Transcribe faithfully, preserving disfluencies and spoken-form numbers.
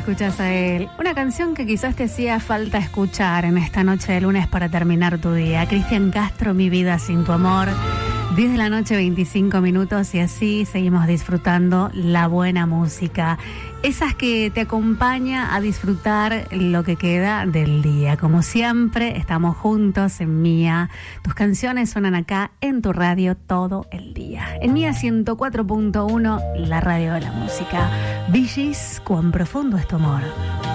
escuchas a él. Una canción que quizás te hacía falta escuchar en esta noche de lunes para terminar tu día. Cristian Castro, Mi vida sin tu amor. diez de la noche, veinticinco minutos, y así seguimos disfrutando la buena música. Esas que te acompaña a disfrutar lo que queda del día. Como siempre, estamos juntos en Mía. Tus canciones suenan acá en tu radio todo el día. En Mía ciento cuatro punto uno, la radio de la música. Bee Gees, cuán profundo es tu amor.